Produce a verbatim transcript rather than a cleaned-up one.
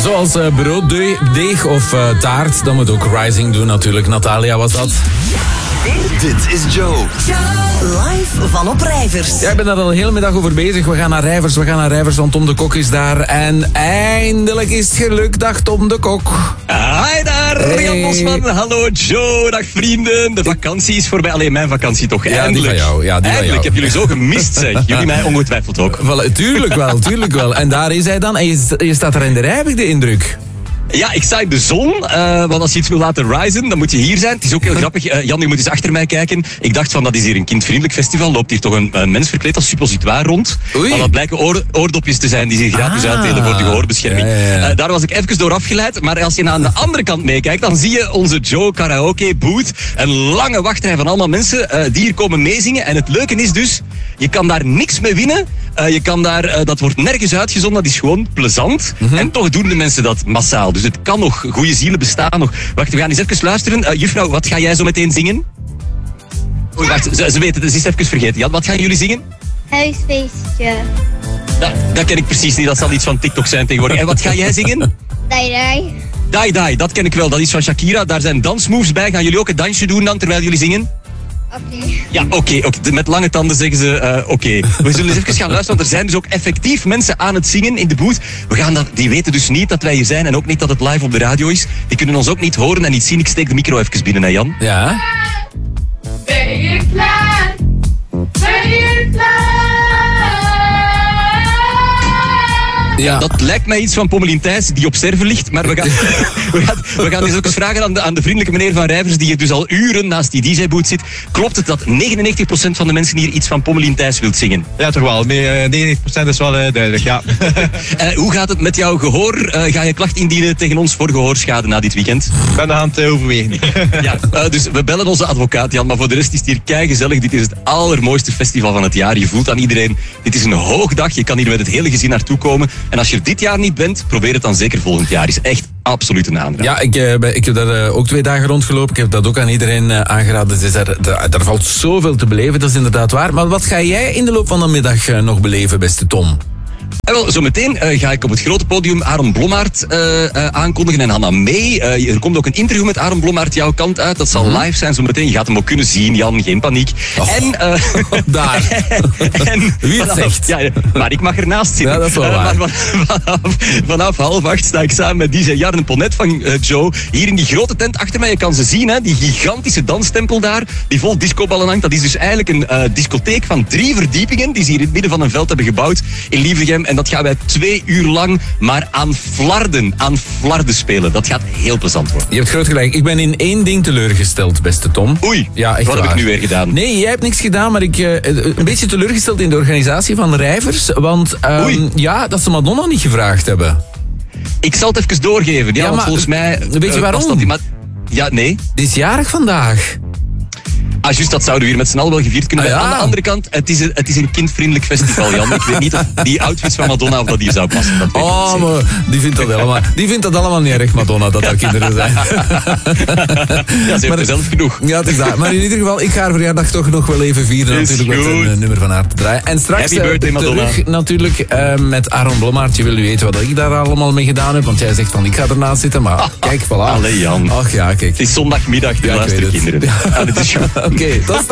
zoals uh, brooddeeg of uh, taart. Dan moet ook Rising doen natuurlijk. Natalia was dat. Dit is Joe. Live van op Rijvers. Ja, ik ben daar al de hele middag over bezig. We gaan naar Rijvers, we gaan naar Rijvers, want Tom de Kok is daar. En eindelijk is het gelukt. Dag Tom de Kok. Hi daar, Hey. Jan Bosman. Hallo Joe, dag vrienden. De vakantie is voorbij. Alleen mijn vakantie toch, Ja, die eindelijk. van jou. Ja, die van eindelijk, jou. ik heb jullie zo gemist, zeg. Jullie mij ongetwijfeld ook. Wel, tuurlijk wel, tuurlijk wel. En daar is hij dan. En je, je staat er in de rij, heb ik de indruk. Ja, ik sta in de zon, uh, want als je iets wil laten risen, dan moet je hier zijn. Het is ook heel grappig. Uh, Jan, je moet eens achter mij kijken. Ik dacht van, dat is hier een kindvriendelijk festival. Loopt hier toch een, een mens verkleed als suppositoire rond. Oei. Maar dat blijken oor, oordopjes te zijn die zich gratis Ah. uitdelen voor de gehoorbescherming. Ja, ja, ja. Uh, daar was ik even door afgeleid. Maar als je aan de andere kant meekijkt, dan zie je onze Joe Karaoke Booth. Een lange wachtrij van allemaal mensen uh, die hier komen meezingen. En het leuke is dus, je kan daar niks mee winnen. Uh, je kan daar, uh, dat wordt nergens uitgezonden, dat is gewoon plezant. Mm-hmm. En toch doen de mensen dat massaal. Dus het kan nog, goede zielen bestaan nog. Wacht, we gaan eens even luisteren. Uh, juffrouw, wat ga jij zo meteen zingen? Oei, wacht, ze, ze weten het, ze is even vergeten. Jan, wat gaan jullie zingen? Huisfeestje. Dat, dat ken ik precies niet, dat zal iets van TikTok zijn tegenwoordig. En wat ga jij zingen? Dai dai. Dai Dai, dat ken ik wel, dat is van Shakira. Daar zijn dansmoves bij. Gaan jullie ook een dansje doen dan, terwijl jullie zingen? Oké. Ja, oké. Okay, okay. Met lange tanden zeggen ze uh, oké. Okay. We zullen eens even gaan luisteren, want er zijn dus ook effectief mensen aan het zingen in de booth. We gaan dat, die weten dus niet dat wij hier zijn en ook niet dat het live op de radio is. Die kunnen ons ook niet horen en niet zien. Ik steek de micro even binnen, hè Jan? Ja. Ben je klaar? Ben je klaar? Ja. Dat lijkt mij iets van Pommelien Thijs, die op sterven ligt. Maar we gaan, we gaan, we gaan eens ook eens vragen aan de, aan de vriendelijke meneer Van Rijvers, die hier dus al uren naast die D J-boot zit. Klopt het dat negenennegentig procent van de mensen hier iets van Pommelien Thijs wilt zingen? Ja, toch wel. Nee, negenennegentig procent is wel uh, duidelijk, ja. uh, hoe gaat het met jouw gehoor? Uh, ga je klacht indienen tegen ons voor gehoorschade na dit weekend? Ik ben aan het uh, overwegen. Ja, uh, dus we bellen onze advocaat, Jan. Maar voor de rest is het hier keigezellig. Dit is het allermooiste festival van het jaar. Je voelt aan iedereen, dit is een hoogdag. Je kan hier met het hele gezin naartoe komen. En als je er dit jaar niet bent, probeer het dan zeker volgend jaar. Is echt absoluut een aanrader. Ja, ik, uh, ik heb daar uh, ook twee dagen rondgelopen. Ik heb dat ook aan iedereen uh, aangeraden. Dus daar, daar, daar valt zoveel te beleven, dat is inderdaad waar. Maar wat ga jij in de loop van de middag uh, nog beleven, beste Tom? En wel, zometeen uh, ga ik op het grote podium Aaron Blommaert uh, uh, aankondigen en Hanna May. Uh, er komt ook een interview met Aaron Blommaert jouw kant uit. Dat zal live zijn zometeen. Je gaat hem ook kunnen zien, Jan. Geen paniek. Oh, en, uh, daar. en, Wie het vanaf, zegt. Ja, maar ik mag ernaast zitten. Ja, dat is wel Uh, waar. maar van, vanaf, vanaf half acht sta ik samen met D J Jarne Ponnet van uh, Joe. Hier in die grote tent achter mij. Je kan ze zien, hè, die gigantische danstempel daar. Die vol discoballen hangt. Dat is dus eigenlijk een uh, discotheek van drie verdiepingen. Die ze hier in het midden van een veld hebben gebouwd in Lievegem. En dat gaan wij twee uur lang maar aan flarden, aan flarden spelen. Dat gaat heel plezant worden. Je hebt groot gelijk. Ik ben in één ding teleurgesteld, beste Tom. Oei, Ja, echt wat waar. heb ik nu weer gedaan? Nee, jij hebt niks gedaan, maar ik uh, een beetje teleurgesteld in de organisatie van Rijvers. Want um, Oei. ja, dat ze Madonna niet gevraagd hebben. Ik zal het even doorgeven. Ja, Ja, want maar volgens mij... weet je uh, waarom? was dat die ma- ja, nee. Die is jarig vandaag. Ah, juist, dat zouden we hier met z'n allen wel gevierd kunnen Ah, hebben. ja. Aan de andere kant, het is, een, het is een kindvriendelijk festival, Jan. Ik weet niet of die outfits van Madonna of dat hier zou passen. Dat weet ik Oh, niet maar die vindt dat allemaal, die vindt dat allemaal niet erg, Madonna, dat haar kinderen zijn. zeker. Ja, ze heeft er zelf genoeg. Ja, het is dat. Maar in ieder geval, ik ga haar verjaardag toch nog wel even vieren. Is Natuurlijk met goed. een uh, nummer van haar te draaien. En straks Happy uh, birthday, Madonna. terug natuurlijk uh, met Aaron Blommaert. Je wil weten wat ik daar allemaal mee gedaan heb. Want jij zegt van, ik ga ernaast zitten. Maar kijk, voilà. Allee, Jan. Ach ja, kijk. Het is zondagmiddag, de Ja, ik weet het. luisterkinderen. Ah, dit is goed. Oké, tot straks.